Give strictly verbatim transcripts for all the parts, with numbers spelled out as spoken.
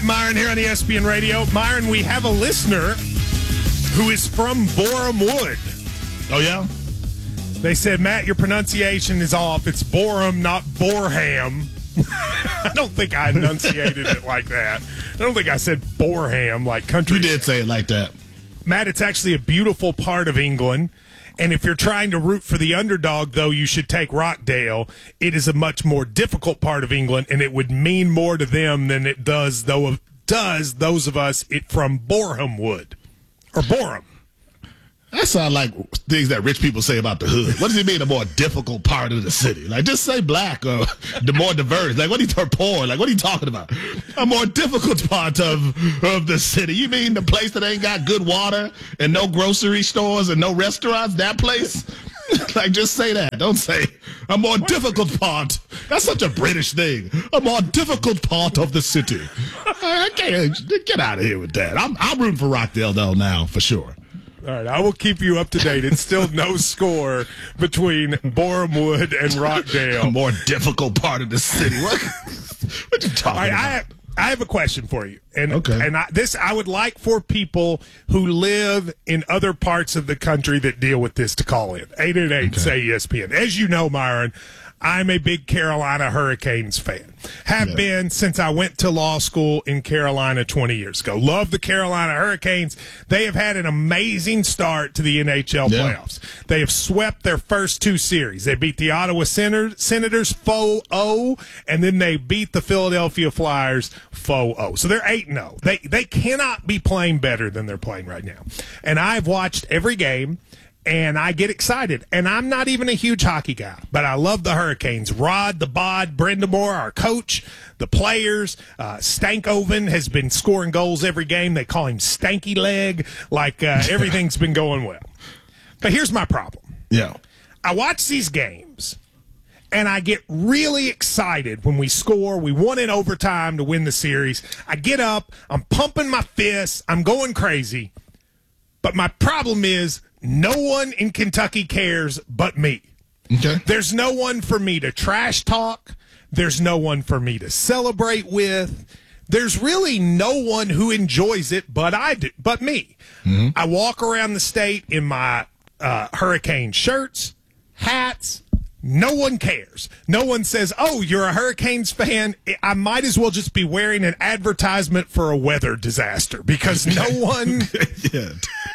Matt Myron here on E S P N Radio. Myron, we have a listener who is from Borehamwood. Oh, yeah? They said, Matt, your pronunciation is off. It's Boreham, not Boreham. I don't think I enunciated it like that. I don't think I said Boreham like country. You did say it like that. Matt, it's actually a beautiful part of England. And if you're trying to root for the underdog, though, you should take Rockdale. It is a much more difficult part of England, and it would mean more to them than it does, though, does those of us it from Borehamwood or Boreham. That sounds like things that rich people say about the hood. What does it mean, a more difficult part of the city? Like, just say black or the more diverse. Like, what are you talking poor? Like, what are you talking about? A more difficult part of of the city. You mean the place that ain't got good water and no grocery stores and no restaurants? That place? Like, just say that. Don't say a more difficult part. That's such a British thing. A more difficult part of the city. I can't get out of here with that. I'm I'm rooting for Rockdale though now for sure. All right, I will keep you up to date. It's still no score between Borehamwood and Rockdale. A more difficult part of the city. What, what you talking All right, about? I have, I have a question for you, and Okay. and I, this I would like for people who live in other parts of the country that deal with this to call in eight eight eight say E S P N. As you know, Myron, I'm a big Carolina Hurricanes fan. Have Yeah. been since I went to law school in Carolina twenty years ago. Love the Carolina Hurricanes. They have had an amazing start to the N H L Yeah. playoffs. They have swept their first two series. They beat the Ottawa Senator- Senators four oh, and then they beat the Philadelphia Flyers four oh. So they're eight and oh. They, they cannot be playing better than they're playing right now. And I've watched every game. And I get excited. And I'm not even a huge hockey guy, but I love the Hurricanes. Rod, the Bod, Brindamore, our coach, the players. Uh, Stankoven has been scoring goals every game. They call him Stanky Leg. Like uh, everything's been going well. But here's my problem. Yeah. I watch these games, and I get really excited when we score. We won in overtime to win the series. I get up. I'm pumping my fists. I'm going crazy. But my problem is, no one in Kentucky cares but me. Okay. There's no one for me to trash talk. There's no one for me to celebrate with. There's really no one who enjoys it but I do, but me. Mm-hmm. I walk around the state in my uh, Hurricane shirts, hats. No one cares. No one says, oh, you're a Hurricanes fan. I might as well just be wearing an advertisement for a weather disaster because no one. Yeah.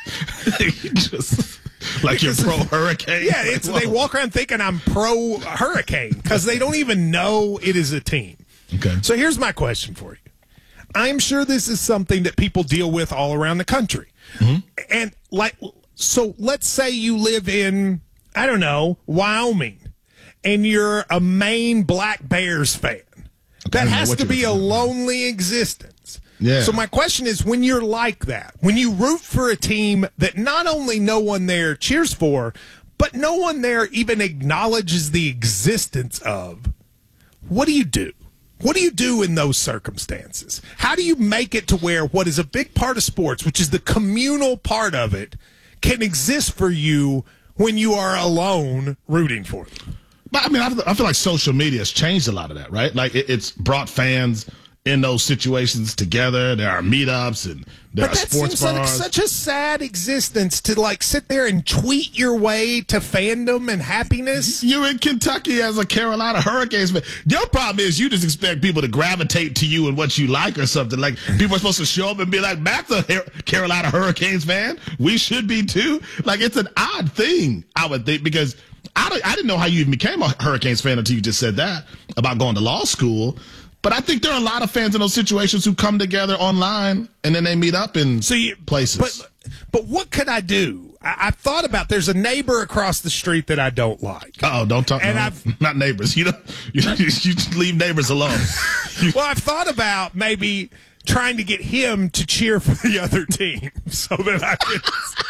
Just like you're pro hurricane. Yeah, it's, they walk around thinking I'm pro hurricane because they don't even know it is a team. Okay. So here's my question for you. I'm sure this is something that people deal with all around the country. Mm-hmm. And like, so let's say you live in, I don't know, Wyoming. And you're a Maine Black Bears fan. That has to be a lonely existence. Yeah. So my question is, when you're like that, when you root for a team that not only no one there cheers for, but no one there even acknowledges the existence of, what do you do? What do you do in those circumstances? How do you make it to where what is a big part of sports, which is the communal part of it, can exist for you when you are alone rooting for them? But I mean, I feel, I feel like social media has changed a lot of that, right? Like it, it's brought fans in those situations together. There are meetups and there but are that sports seems bars. like such a sad existence to like sit there and tweet your way to fandom and happiness. You're in Kentucky as a Carolina Hurricanes fan. Your problem is you just expect people to gravitate to you and what you like or something. Like people are supposed to show up and be like, Matt's a Carolina Hurricanes fan. We should be too. Like it's an odd thing, I would think, because I, I didn't know how you even became a Hurricanes fan until you just said that about going to law school. But I think there are a lot of fans in those situations who come together online and then they meet up in so you, places. But, but what could I do? I, I've thought about there's a neighbor across the street that I don't like. Oh, don't talk. And no, I've not neighbors. You don't. You, you, you leave neighbors alone. Well, I've thought about maybe trying to get him to cheer for the other team so that I can.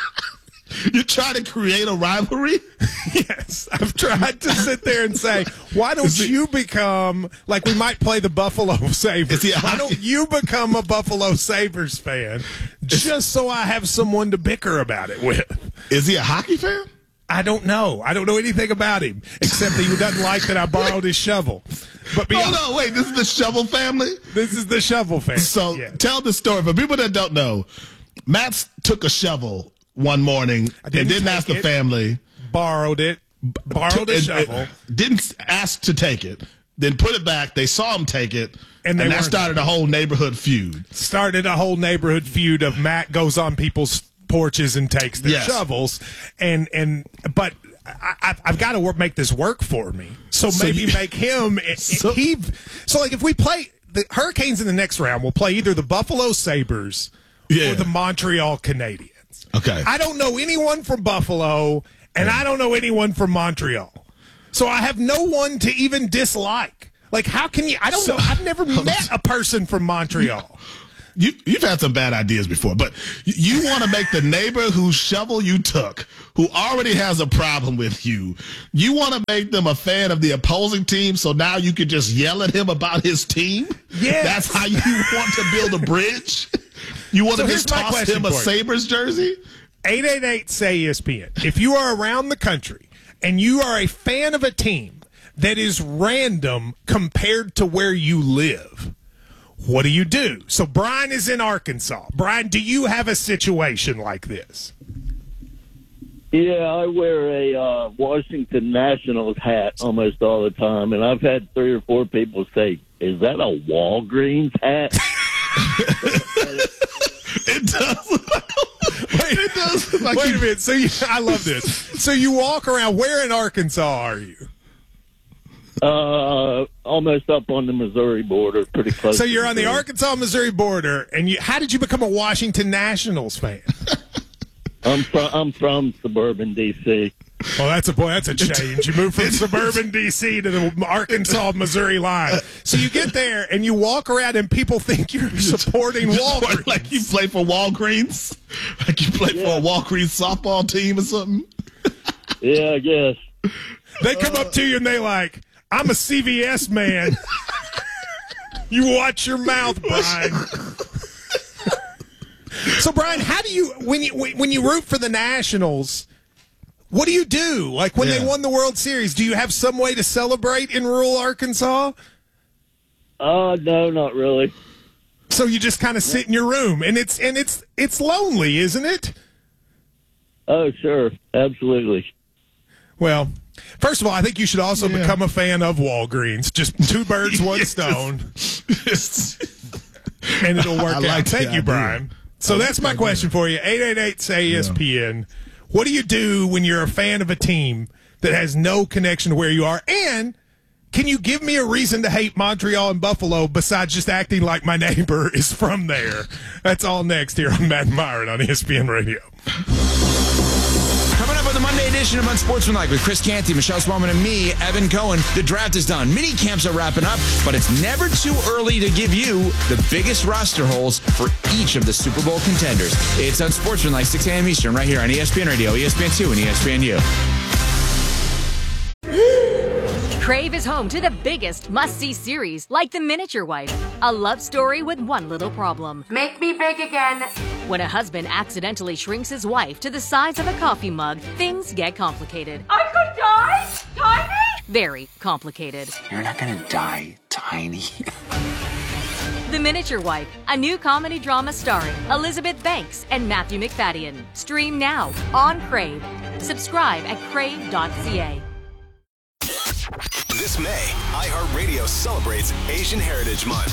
You try to create a rivalry? Yes. I've tried to sit there and say, why don't Is it- you become, like we might play the Buffalo Sabres. Is he a Why hockey- don't you become a Buffalo Sabres fan just so I have someone to bicker about it with? Is he a hockey fan? I don't know. I don't know anything about him except that he doesn't like that I borrowed his shovel. But beyond, Hold on, wait. This is the Shovel family. this is the shovel fan. So Yeah. tell the story for people that don't know. Matt took a shovel one morning and didn't didn't take ask the it. family. borrowed it, borrowed a and- shovel. and didn't ask to take it. Then put it back. They saw him take it, And and, they that weren't- started a whole neighborhood feud. Started a whole neighborhood feud of Matt goes on people's porches and takes their Yes. shovels, and and but I, I, I've got to work, make this work for me. So, So maybe you- make him So- he. So like if we play the Hurricanes in the next round, we'll play either the Buffalo Sabres Yeah. or the Montreal Canadiens. Okay. I don't know anyone from Buffalo, and I don't know anyone from Montreal, so I have no one to even dislike. Like, how can you? I don't So- know. I've never met a person from Montreal. You, you've had some bad ideas before, but you, you want to make the neighbor whose shovel you took, who already has a problem with you, you want to make them a fan of the opposing team, so now you can just yell at him about his team? Yes. That's how you want to build a bridge? You want So to here's just my toss question him a for you. Sabres jersey? eight eight eight say E S P N. If you are around the country and you are a fan of a team that is random compared to where you live, what do you do? So Brian is in Arkansas. Brian, do you have a situation like this? Yeah, I wear a uh, Washington Nationals hat almost all the time, and I've had three or four people say, "Is that a Walgreens hat?" It does. Wait, It does look like wait you- a minute. So you, I love this. So you walk around. Where in Arkansas are you? uh, almost up on the Missouri border, pretty close. So to you're on the Missouri. Arkansas-Missouri border, and you, how did you become a Washington Nationals fan? I'm from I'm from suburban D C. Well, that's a boy. That's a change. You move from suburban D C to the Arkansas Missouri line. So you get there and you walk around, and people think you're supporting Walgreens. Like you play for Walgreens? Like you play for a Walgreens softball team or something? Yeah, I guess. They come up to you and they like, "I'm a C V S man." You watch your mouth, Brian. So, Brian, how do you when you when you root for the Nationals? What do you do? Like when Yeah. they won the World Series, do you have some way to celebrate in rural Arkansas? Uh, no, not really. So you just kind of sit in your room, and it's and it's it's lonely, isn't it? Oh, sure, absolutely. Well, first of all, I think you should also Yeah. become a fan of Walgreens. Just two birds, one Yes. stone, It's- and it'll work I out. like the Thank you, idea. Brian. So I like that's the my idea. question for you. eight eight eight say E S P N. What do you do when you're a fan of a team that has no connection to where you are? And can you give me a reason to hate Montreal and Buffalo besides just acting like my neighbor is from there? That's all next here on Matt and Myron on E S P N Radio. Coming up on the Monday edition of Unsportsmanlike with Chris Canty, Michelle Swellman, and me, Evan Cohen. The draft is done. Mini camps are wrapping up, but it's never too early to give you the biggest roster holes for each of the Super Bowl contenders. It's Unsportsmanlike, six a.m. Eastern, right here on E S P N Radio, E S P N two, and E S P N U. Crave is home to the biggest must-see series, like The Miniature Wife, a love story with one little problem. Make me big again. When a husband accidentally shrinks his wife to the size of a coffee mug, things get complicated. I could die? Tiny? Very complicated. You're not gonna die, Tiny. The Miniature Wife, a new comedy drama starring Elizabeth Banks and Matthew McFadden. Stream now on Crave. Subscribe at crave dot c a. This May, iHeartRadio celebrates Asian Heritage Month.